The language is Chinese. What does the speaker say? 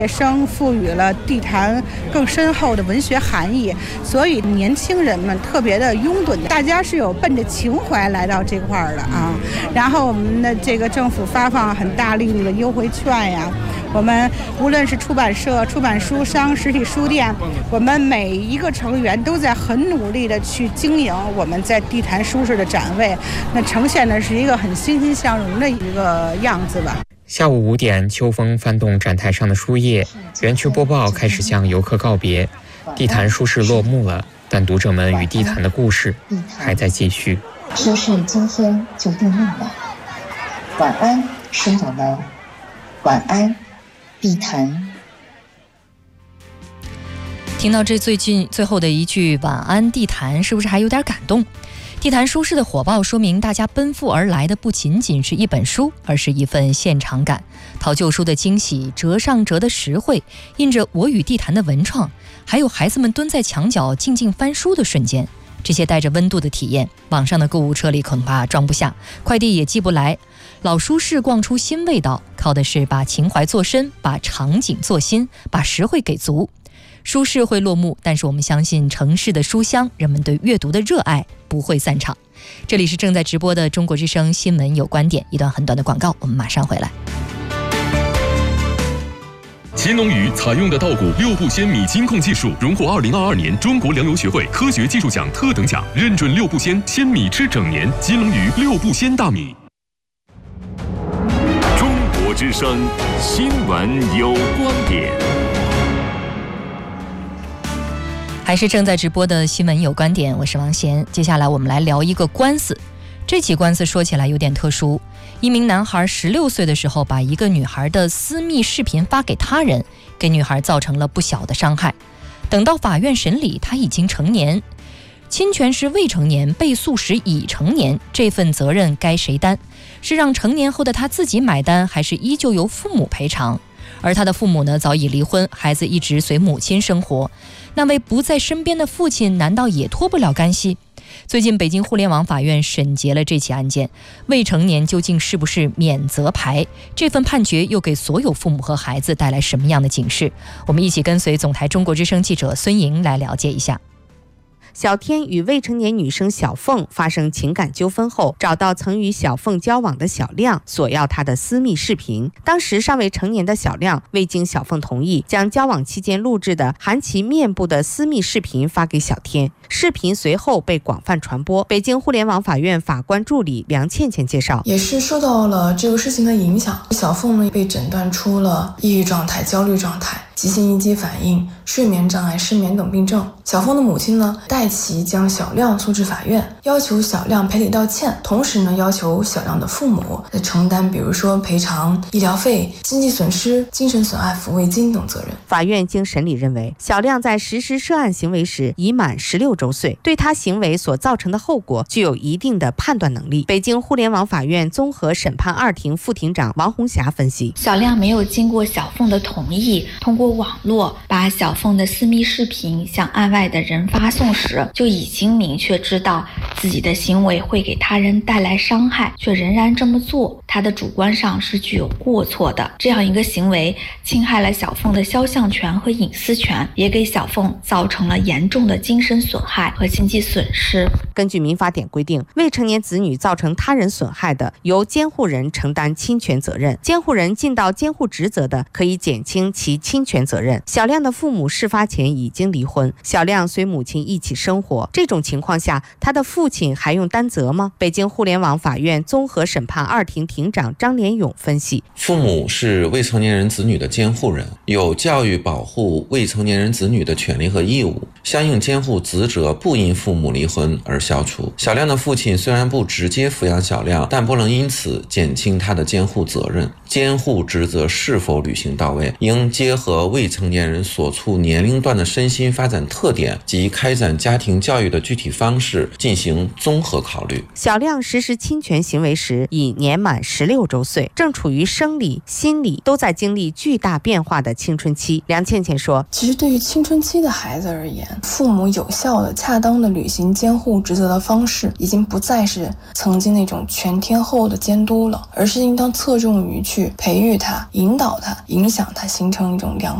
生赋予了地坛更深厚的文学含义，所以年轻人们特别的拥趸，大家是有奔着情怀来到这块儿的啊。然后我们的这个政府发放很大力度的优惠券呀，我们无论是出版社、出版书商、实体书店，我们每一个成员都在很努力的去经营我们在地坛书市的展位，那呈现的是一个很欣欣向荣的一个样子吧。 下午5点，秋风翻动展台上的书页，园区播报开始向游客告别，地坛书市落幕了，但读者们与地坛的故事还在继续。 书市今天就定论了，晚安生长楼，晚安地坛。 听到这最后的一句晚安地坛，是不是还有点感动？地坛书市的火爆说明大家奔赴而来的不仅仅是一本书，而是一份现场感。淘旧书的惊喜，折上折的实惠，印着我与地坛的文创，还有孩子们蹲在墙角静静翻书的瞬间，这些带着温度的体验，网上的购物车里恐怕装不下，快递也寄不来。老书市逛出新味道，靠的是把情怀做深，把场景做新，把实惠给足。书市会落幕，但是我们相信城市的书香，人们对阅读的热爱不会散场。这里是正在直播的中国之声新闻有观点，一段很短的广告，我们马上回来。 乾隆鱼采用的稻谷6步鲜米金控技术，荣获2022年中国粮油学会科学技术奖特等奖，认准6步鲜米吃整年。乾隆鱼6步鲜大米。 中国之声新闻有观点。 还是正在直播的新闻有观点，我是王贤。接下来我们来聊一个官司。这起官司说起来有点特殊，一名男孩16岁的时候把一个女孩的私密视频发给他人，给女孩造成了不小的伤害。等到法院审理，他已经成年，侵权时未成年，被诉时已成年，这份责任该谁担？是让成年后的他自己买单，还是依旧由父母赔偿？而他的父母呢，早已离婚，孩子一直随母亲生活。那位不在身边的父亲难道也脱不了干系？最近北京互联网法院审结了这起案件，未成年究竟是不是免责牌？这份判决又给所有父母和孩子带来什么样的警示？我们一起跟随总台中国之声记者孙莹来了解一下。 小天与未成年女生小凤发生情感纠纷后，找到曾与小凤交往的小亮，索要她的私密视频。当时尚未成年的小亮未经小凤同意，将交往期间录制的含其面部的私密视频发给小天，视频随后被广泛传播。北京互联网法院法官助理梁倩倩介绍， 也是受到了这个事情的影响，小凤呢被诊断出了抑郁状态、焦虑状态、急性应激反应、睡眠障碍、失眠等病症。小凤的母亲呢代其将小亮诉至法院，要求小亮赔礼道歉，同时呢要求小亮的父母承担比如说赔偿医疗费、经济损失、精神损害抚慰金等责任。 法院经审理认为，小亮在实施涉案行为时已满16周岁，对他行为所造成的后果具有一定的判断能力。北京互联网法院综合审判2庭副庭长王红霞分析， 小亮没有经过小凤的同意，通过网络把小凤的私密视频向案外的人发送时，就已经明确知道自己的行为会给他人带来伤害，却仍然这么做，他的主观上是具有过错的。这样一个行为侵害了小凤的肖像权和隐私权，也给小凤造成了严重的精神损害和经济损失。 根据民法典规定，未成年子女造成他人损害的，由监护人承担侵权责任，监护人尽到监护职责的，可以减轻其侵权责任。小亮的父母事发前已经离婚，小亮随母亲一起生活，这种情况下，他的父亲还用担责吗？北京互联网法院综合审判2庭庭长张连勇分析， 父母是未成年人子女的监护人，有教育保护未成年人子女的权利和义务，相应监护职责不因父母离婚而消除。小亮的父亲虽然不直接抚养小亮，但不能因此减轻他的监护责任。监护职责是否履行到位，应结合未成年人所处年龄段的身心发展特点及开展家庭教育的具体方式进行综合考虑。 小亮实施侵权行为时已年满16周岁，正处于生理、心理都在经历巨大变化的青春期。梁倩倩说， 其实对于青春期的孩子而言，父母有效的、恰当的履行监护职责的方式已经不再是曾经那种全天候的监督了，而是应当侧重于去去培育他、引导他、影响他，形成一种良